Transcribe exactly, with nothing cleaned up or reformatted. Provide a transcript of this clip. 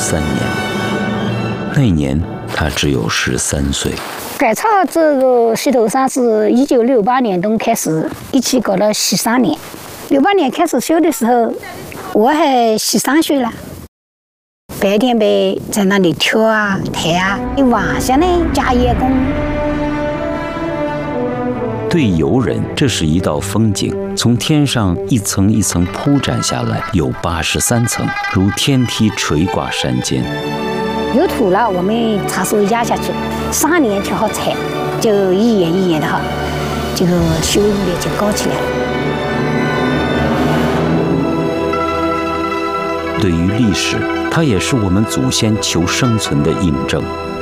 三年。那年他只有十三岁。 改造这个石头山是一九六八年冬开始，一起搞了十三年。六八年开始修的时候，我还十三岁了。白天呗在那里跳啊抬啊，晚上呢加夜工。 对游人，这是一道风景，从天上一层一层铺展下来，有八十三层，如天梯垂挂山间。 有土了，我们插手压下去，三年就好踩，就一眼一眼的哈，这个修路的就高起来了。 对于历史，它也是我们祖先求生存的印证。